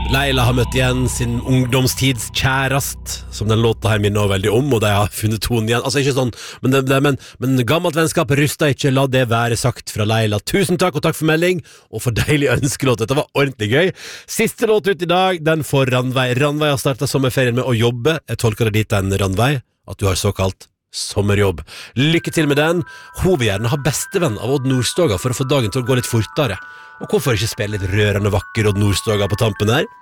Leila har møtt igjen sin ungdomstids kjærast, som den låta her minner veldig om, og de har funnet tonen igjen. Altså ikke sånn, men gammelt vennskap ruster ikke, la det være sagt fra Leila. Tusen takk, og takk for melding, og for deilig ønskelåt. Dette var ordentlig gøy. Siste låt ut i dag, den får Ranveig. Ranveig har startet sommerferien med å jobbe. Jeg tolker det dit, Ranveig, at du har såkalt sommerjobb. Lykke til med den. Hun vil gjerne ha bestevenn av Odd Nordstoga for å få dagen til å gå litt fortere. Og hvorfor ikke spille litt rørende vakker Odd Nordstoga på tampen her?